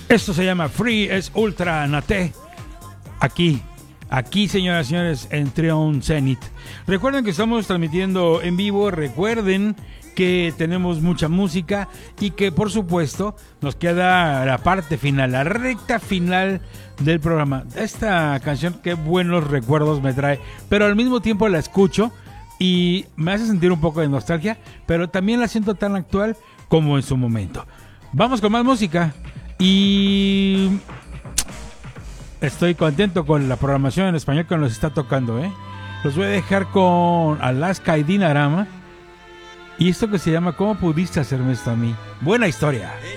Esto se llama Free, es Ultra Nate. Aquí, señoras y señores, en Trion Zenith. Recuerden que estamos transmitiendo en vivo. Recuerden que tenemos mucha música y que, por supuesto, nos queda la parte final, la recta final del programa. Esta canción, qué buenos recuerdos me trae, pero al mismo tiempo la escucho y me hace sentir un poco de nostalgia, pero también la siento tan actual como en su momento. Vamos con más música y estoy contento con la programación en español que nos está tocando, ¿eh? Los voy a dejar con Alaska y Dinarama y esto que se llama ¿Cómo pudiste hacerme esto a mí? Buena historia.